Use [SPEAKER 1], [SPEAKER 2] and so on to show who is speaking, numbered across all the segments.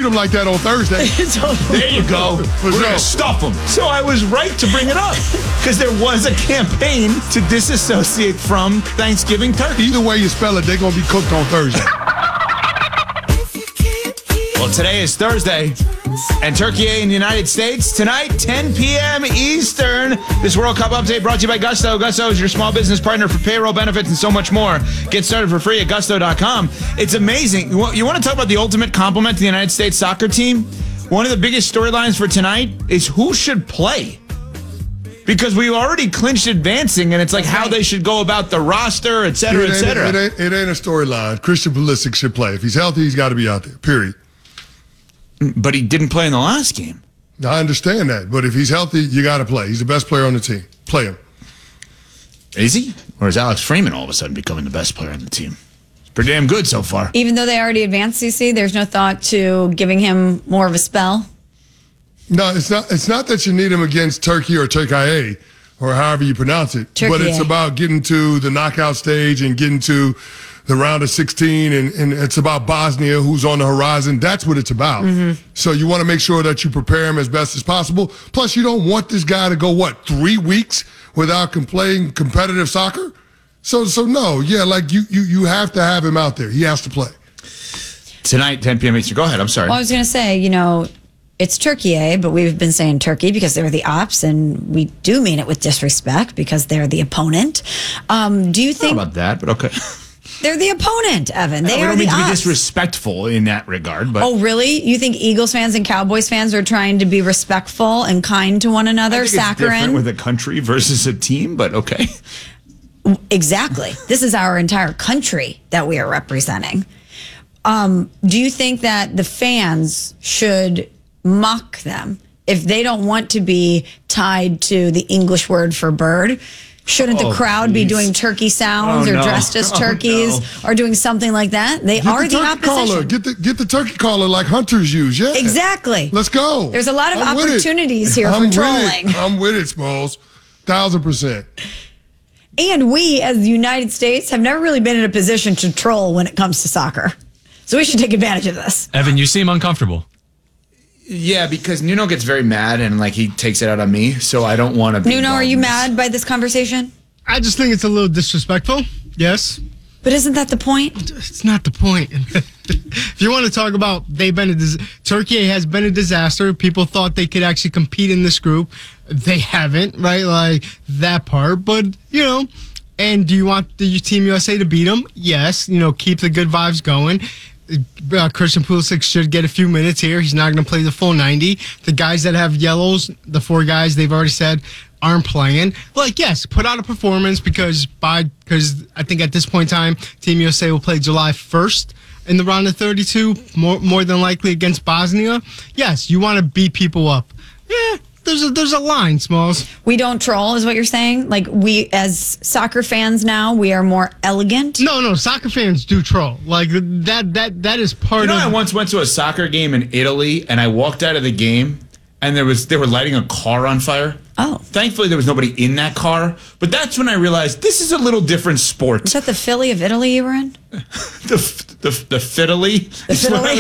[SPEAKER 1] them like that on Thursday.
[SPEAKER 2] There you go. We're going to stuff them. So I was right to bring it up because there was a campaign to disassociate from Thanksgiving turkey.
[SPEAKER 1] Either way you spell it, they're going to be cooked on Thursday.
[SPEAKER 2] Well, today is Thursday, and Turkey in the United States tonight, 10 p.m. Eastern. This World Cup update brought to you by Gusto. Gusto is your small business partner for payroll benefits and so much more. Get started for free at gusto.com. It's amazing. You want to talk about the ultimate compliment to the United States soccer team? One of the biggest storylines for tonight is who should play. Because we already clinched advancing, and it's like how they should go about the roster, et cetera, et cetera.
[SPEAKER 1] It ain't a storyline. Christian Pulisic should play. If he's healthy, he's got to be out there, period.
[SPEAKER 2] But he didn't play in the last game.
[SPEAKER 1] I understand that. But if he's healthy, you got to play. He's the best player on the team. Play him.
[SPEAKER 2] Is he? Or is Alex Freeman all of a sudden becoming the best player on the team? It's pretty damn good so far.
[SPEAKER 3] Even though they already advanced, CC, there's no thought to giving him more of a spell?
[SPEAKER 1] No, it's not that you need him against Turkey or Turkey, or however you pronounce it.
[SPEAKER 3] Turkey.
[SPEAKER 1] But it's about getting to the knockout stage and getting to the round of 16, and it's about Bosnia, who's on the horizon. That's what it's about. Mm-hmm. So you want to make sure that you prepare him as best as possible. Plus, you don't want this guy to go, 3 weeks without playing competitive soccer? So no, like you have to have him out there. He has to play.
[SPEAKER 2] Tonight, 10 p.m. Eastern. Go ahead. I'm sorry.
[SPEAKER 3] Well, I was going to say, it's Turkey, but we've been saying Turkey because they're the ops, and we do mean it with disrespect because they're the opponent. Do you think...
[SPEAKER 2] I don't know about that, but okay.
[SPEAKER 3] They're the opponent, Evan. They are the ops.
[SPEAKER 2] We don't mean to be disrespectful in that regard. But
[SPEAKER 3] oh, really? You think Eagles fans and Cowboys fans are trying to be respectful and kind to one another?
[SPEAKER 2] I think it's different with a country versus a team, but okay.
[SPEAKER 3] Exactly. This is our entire country that we are representing. Do you think that the fans should mock them if they don't want to be tied to the English word for bird? Shouldn't the crowd be doing turkey sounds or dressed as turkeys or doing something like that? They are the opposition.
[SPEAKER 1] Get the turkey caller like hunters use. Yeah,
[SPEAKER 3] exactly.
[SPEAKER 1] Let's go.
[SPEAKER 3] There's a lot of opportunities here for trolling.
[SPEAKER 1] I'm with it, Smalls. 1,000%.
[SPEAKER 3] And we, as the United States, have never really been in a position to troll when it comes to soccer. So we should take advantage of this.
[SPEAKER 4] Evan, you seem uncomfortable.
[SPEAKER 2] Yeah, because Nuno gets very mad and he takes it out on me, so I don't want to be.
[SPEAKER 3] Nuno, are you mad by this conversation?
[SPEAKER 5] I just think it's a little disrespectful. Yes.
[SPEAKER 3] But isn't that the point?
[SPEAKER 5] It's not the point. If you want to talk about Turkey has been a disaster. People thought they could actually compete in this group. They haven't, right? Like that part. But, and do you want the Team USA to beat them? Yes. Keep the good vibes going. Christian Pulisic should get a few minutes here. He's not going to play the full 90. The guys that have yellows, the 4 guys they've already said aren't playing. Yes, put out a performance because I think at this point in time, Team USA will play July 1st in the round of 32, more than likely against Bosnia. Yes, you want to beat people up. Yeah. There's a line, Smalls.
[SPEAKER 3] We don't troll, is what you're saying? Like, we, as soccer fans now, we are more elegant?
[SPEAKER 5] No, soccer fans do troll. Like, that is part of...
[SPEAKER 2] I once went to a soccer game in Italy, and I walked out of the game, and they were lighting a car on fire.
[SPEAKER 3] Oh.
[SPEAKER 2] Thankfully, there was nobody in that car, but that's when I realized this is a little different sport.
[SPEAKER 3] Is that the Philly of Italy you were in?
[SPEAKER 2] the Fiddly.
[SPEAKER 3] The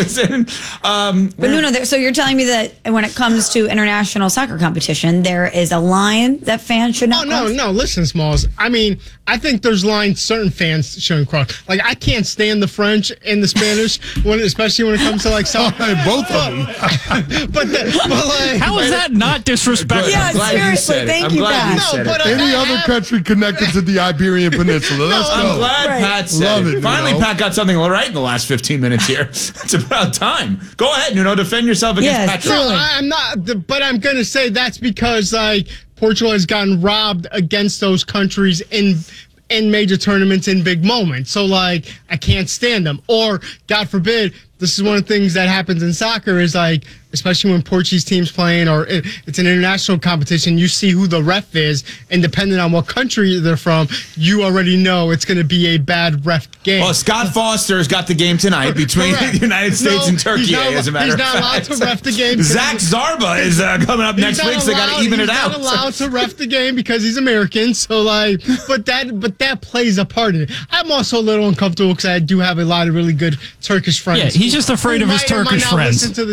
[SPEAKER 3] Fiddly. But no. So you're telling me that when it comes to international soccer competition, there is a line that fans should not cross?
[SPEAKER 5] No. Listen, Smalls. I mean, I think there's lines certain fans shouldn't cross. Like, I can't stand the French and the Spanish, especially when it comes to soccer.
[SPEAKER 1] Both of them.
[SPEAKER 5] but
[SPEAKER 4] how is that not disrespectful?
[SPEAKER 3] Yeah, seriously. Thank you, Pat.
[SPEAKER 1] Any other country connected to the Iberian Peninsula. Let's go.
[SPEAKER 2] I'm glad Pat said
[SPEAKER 1] Love
[SPEAKER 2] it. Finally, Pat got something right in the last 15 minutes here. It's about time. Go ahead, Nuno. Defend yourself against Patrick.
[SPEAKER 5] No, I'm not. But I'm going to say that's because Portugal has gotten robbed against those countries in major tournaments in big moments. So I can't stand them. Or God forbid, this is one of the things that happens in soccer is especially when Portuguese teams playing or it's an international competition, you see who the ref is, and depending on what country they're from, you already know it's going to be a bad ref game.
[SPEAKER 2] Well, Scott Foster has got the game tonight between the United States and Turkey, as a matter of fact.
[SPEAKER 5] He's not allowed to ref the game.
[SPEAKER 2] Zach Zarba is coming up next week, so they got to even it out.
[SPEAKER 5] He's not allowed to ref the game because he's American, so but that plays a part in it. I'm also a little uncomfortable because I do have a lot of really good Turkish friends.
[SPEAKER 4] Yeah, he's just afraid of his Turkish friends.